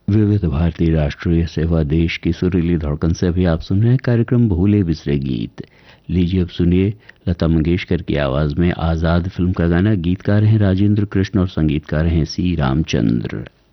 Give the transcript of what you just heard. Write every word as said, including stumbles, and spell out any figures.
विविध भारतीय राष्ट्रीय सेवा देश की सुरीली धड़कन से अभी आप सुन रहे हैं कार्यक्रम भूले बिसरे गीत। लीजिए अब सुनिए लता मंगेशकर की आवाज में आजाद फिल्म का गाना। गीतकार हैं राजेंद्र कृष्ण और संगीतकार हैं सी रामचंद्र।